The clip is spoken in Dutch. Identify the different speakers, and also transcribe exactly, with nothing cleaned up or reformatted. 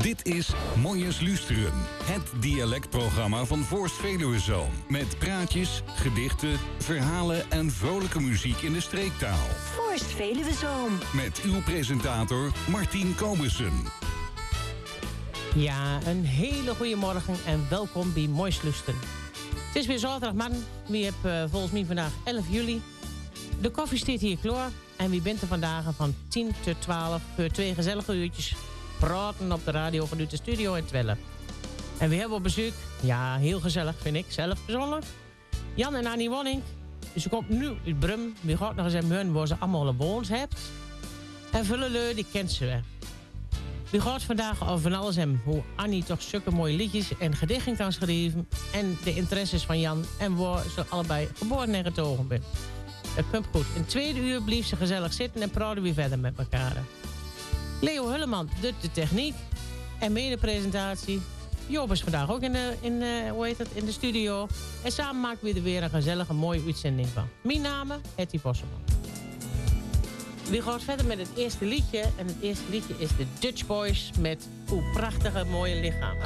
Speaker 1: Dit is Mooies Luisteren, het dialectprogramma van Voorst Veluwezoom. Met praatjes, gedichten, verhalen en vrolijke muziek in de streektaal.
Speaker 2: Voorst Veluwezoom.
Speaker 1: Met uw presentator Martien Kobersen.
Speaker 3: Ja, een hele goede morgen en welkom bij Mooies Luisteren. Het is weer zaterdag, man. We hebben uh, volgens mij vandaag elf juli. De koffie staat hier klaar. En wie bent er vandaag van tien tot twaalf voor twee gezellige uurtjes praten op de radio vanuit de studio in Twelle. En we hebben op bezoek, ja, heel gezellig vind ik, zelf persoonlijk, Jan en Annie Wonning. Dus ze komt nu uit Brum. We gaan nog eens een muur waar ze allemaal woons hebt. En Vulleleu, die kent ze wel. We gaan vandaag over van alles hebben. Hoe Annie toch zulke mooie liedjes en gedichten kan schrijven. En de interesses van Jan. En waar ze allebei geboren en getogen zijn. Dat komt goed. In het tweede uur bleef ze gezellig zitten en praten we verder met elkaar. Leo Hulleman doet de techniek en mede-presentatie. Job is vandaag ook in de, in, uh, hoe heet het, in de studio. En samen maken we er weer een gezellige, mooie uitzending van. Mijn naam is Hetty Bosselman. We gaan verder met het eerste liedje. En het eerste liedje is de Dutch Boys met uw prachtige, mooie lichaam.